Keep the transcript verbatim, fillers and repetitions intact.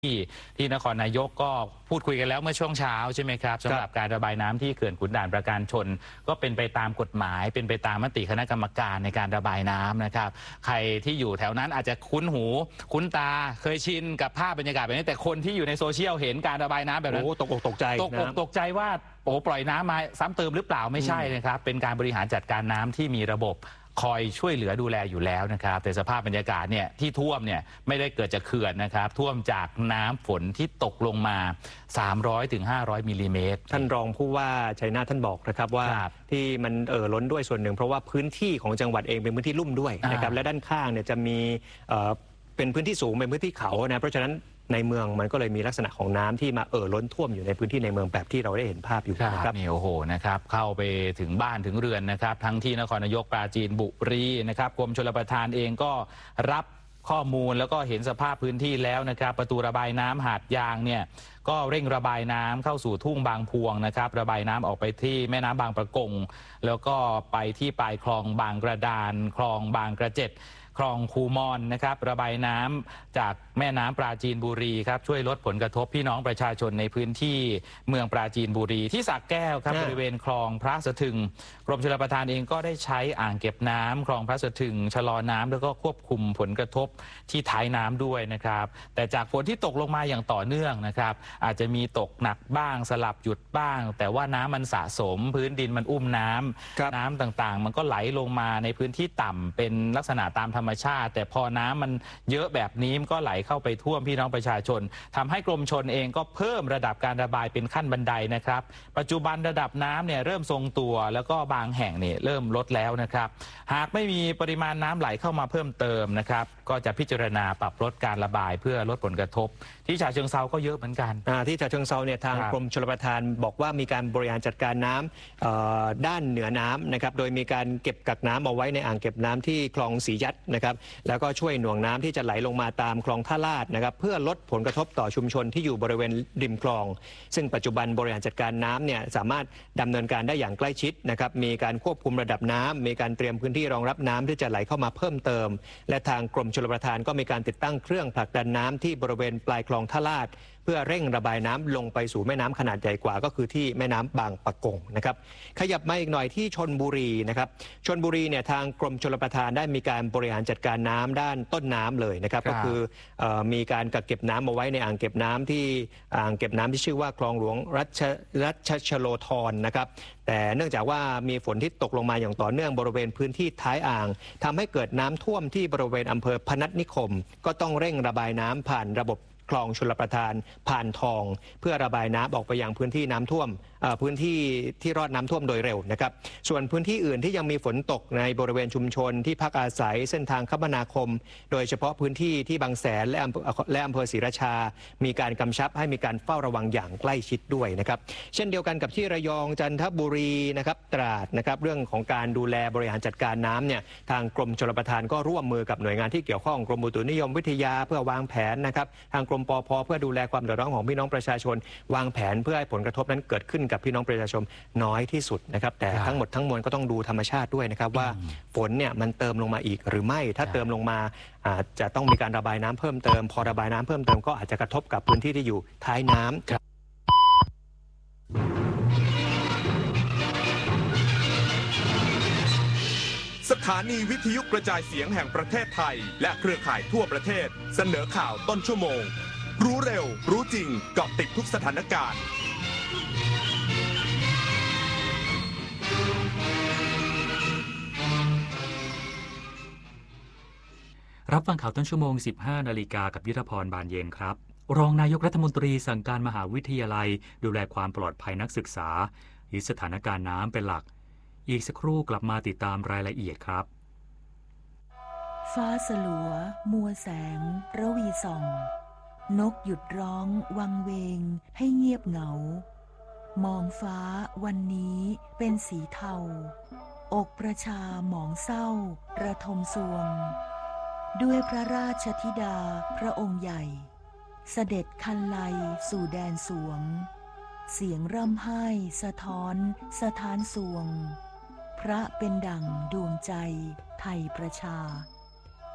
ที่ที่นครนายกก็พูดคุยกันแล้วเมื่อช่วงเช้าใช่ไหมครับสำหรับการระบายน้ำที่เขื่อนขุนด่านประการชนก็เป็นไปตามกฎหมายเป็นไปตามมติคณะกรรมการในการระบายน้ำนะครับใครที่อยู่แถวนั้นอาจจะคุ้นหูคุ้นตาเคยชินกับภาพบรรยากาศแบบนี้แต่คนที่อยู่ในโซเชียลเห็นการระบายน้ำแบบนั้นตกอกตกใจตกอกตกใจว่าโอ้ปล่อยน้ำมาซ้ำเติมหรือเปล่าไม่ใช่นะครับเป็นการบริหารจัดการน้ำที่มีระบบคอยช่วยเหลือดูแลอยู่แล้วนะครับแต่สภาพบรรยากาศเนี่ยที่ท่วมเนี่ยไม่ได้เกิดจากเขื่อนนะครับท่วมจากน้ำฝนที่ตกลงมาสามร้อยถึงห้าร้อยมิลลิเมตรท่านรองผู้ว่าชัยนาทท่านบอกนะครับว่าที่มันเอ่อล้นด้วยส่วนหนึ่งเพราะว่าพื้นที่ของจังหวัดเองเป็นพื้นที่ลุ่มด้วยนะครับและด้านข้างเนี่ยจะมีเอ่อเป็นพื้นที่สูงเป็นพื้นที่เขานะเพราะฉะนั้นในเมืองมันก็เลยมีลักษณะของน้ำที่มาเอ่อล้นท่วมอยู่ในพื้นที่ในเมืองแบบที่เราได้เห็นภาพอยู่นะครับนี่โอ้โหนะครับเข้าไปถึงบ้านถึงเรือนนะครับทั้งที่นครนายกปราจีนบุรีนะครับกรมชลประทานเองก็รับข้อมูลแล้วก็เห็นสภาพพื้นที่แล้วนะครับประตูระบายน้ำหาดยางเนี่ยก็เร่งระบายน้ำเข้าสู่ทุ่งบางพวงนะครับระบายน้ำออกไปที่แม่น้ำบางประกงแล้วก็ไปที่ปลายคลองบางกระดานคลองบางกระเจ็ดคลองคูมอนนะครับระบายน้ำจากแม่น้ำปราจีนบุรีครับช่วยลดผลกระทบพี่น้องประชาชนในพื้นที่เมืองปราจีนบุรีที่สระแก้วครับบริเวณคลองพระสะทึงกรมชลประทานเองก็ได้ใช้อ่างเก็บน้ำคลองพระสะทึงชะลอน้ำแล้วก็ควบคุมผลกระทบที่ท้ายน้ำด้วยนะครับแต่จากฝนที่ตกลงมาอย่างต่อเนื่องนะครับอาจจะมีตกหนักบ้างสลับหยุดบ้างแต่ว่าน้ำมันสะสมพื้นดินมันอุ้มน้ำน้ำต่างๆมันก็ไหลลงมาในพื้นที่ต่ำเป็นลักษณะตามธรรมชาติแต่พอน้ำมันเยอะแบบนี้มันก็ไหลเข้าไปท่วมพี่น้องประชาชนทำให้กรมชลเองก็เพิ่มระดับการระบายเป็นขั้นบันไดนะครับปัจจุบันระดับน้ำเนี่ยเริ่มทรงตัวแล้วก็บางแห่งเนี่ยเริ่มลดแล้วนะครับหากไม่มีปริมาณน้ำไหลเข้ามาเพิ่มเติมนะครับก็จะพิจารณาปรับลดการระบายเพื่อลดผลกระทบที่ฉะเชิงเทราก็เยอะเหมือนกันที่ฉะเชิงเทราเนี่ยทางกรมชลประทานบอกว่ามีการบริหารจัดการน้ำด้านเหนือน้ำนะครับโดยมีการเก็บกักน้ำเอาไว้ในอ่างเก็บน้ำที่คลองสียัดนะครับแล้วก็ช่วยหน่วงน้ำที่จะไหลลงมาตามคลองท่าลาดนะครับเพื่อลดผลกระทบต่อชุมชนที่อยู่บริเวณริมคลองซึ่งปัจจุบันบริหารจัดการน้ำเนี่ยสามารถดำเนินการได้อย่างใกล้ชิดนะครับมีการควบคุมระดับน้ำมีการเตรียมพื้นที่รองรับน้ำที่จะไหลเข้ามาเพิ่มเติมและทางกรมชลประทานก็มีการติดตั้งเครื่องผลักดันน้ำที่บริเวณปลายคลองท่าลาดเพื่อเร่งระบายน้ำลงไปสู่แม่น้ำขนาดใหญ่กว่าก็คือที่แม่น้ำบางปะกงนะครับขยับมาอีกหน่อยที่ชลบุรีนะครับชลบุรีเนี่ยทางกรมชลประทานได้มีการบริหารจัดการน้ำด้านต้นน้ำเลยนะครับก็คือมีการกักเก็บน้ำเอาไว้ในอ่างเก็บน้ำที่อ่างเก็บน้ำที่ชื่อว่าคลองหลวงรัชรัชชโลธรนะครับแต่เนื่องจากว่ามีฝนที่ตกลงมาอย่างต่อเนื่องบริเวณพื้นที่ท้ายอ่างทำให้เกิดน้ำท่วมที่บริเวณอำเภอพนัสนิคมก็ต้องเร่งระบายน้ำผ่านระบบคลองชลประทานผ่านทองเพื่อระบายน้ำออกไปยังพื้นที่น้ำท่วมพื้นที่ที่รอดน้ำท่วมโดยเร็วนะครับส่วนพื้นที่อื่นที่ยังมีฝนตกในบริเวณชุมชนที่พักอาศัยเส้นทางคมนาคมโดยเฉพาะพื้นที่ที่บางแสนและอำเภอและอำเภอศรีราชามีการกำชับให้มีการเฝ้าระวังอย่างใกล้ชิดด้วยนะครับเช่นเดียวกันกับที่ระยองจันทบุรีนะครับตราดนะครับเรื่องของการดูแลบริหารจัดการน้ำเนี่ยทางกรมชลประทานก็ร่วมมือกับหน่วยงานที่เกี่ยวข้องกรมอุตุนิยมวิทยาเพื่อวางแผนนะครับทางกรมปภ.เพื่อดูแลความเดือดร้อนของพี่น้องประชาชนวางแผนเพื่อให้ผลกระทบนั้นเกิดขึ้นกับพี่น้องประชาชนน้อยที่สุดนะครับแต่ทั้งหมดทั้งมวลก็ต้องดูธรรมชาติด้วยนะครับว่าฝนเนี่ยมันเติมลงมาอีกหรือไม่ถ้าเติมลงมาอาจจะต้องมีการระบายน้ำเพิ่มเติมพอระบายน้ำเพิ่มเติมก็อาจจะกระทบกับพื้นที่ที่อยู่ท้ายน้ำสถานีวิทยุกระจายเสียงแห่งประเทศไทยและเครือข่ายทั่วประเทศเสนอข่าวต้นชั่วโมงรู้เร็วรู้จริงเกาะติดทุกสถานการณ์รับฟังข่าวต้นชั่วโมง สิบห้า นาฬิกากับยุทธพรบานเย็นครับรองนายกรัฐมนตรีสั่งการมหาวิทยาลัยดูแลความปลอดภัยนักศึกษายึดสถานการณ์น้ำเป็นหลักอีกสักครู่กลับมาติดตามรายละเอียดครับฟ้าสลัวมัวแสงระวีส่องนกหยุดร้องวังเวงให้เงียบเหงามองฟ้าวันนี้เป็นสีเทาอกประชาหมองเศร้าระทมสวงด้วยพระราชธิดาพระองค์ใหญ่เสด็จคันไลสู่แดนสวงเสียงร่ำไห้สะท้อนสถานสวงพระเป็นดั่งดวงใจไทยประชา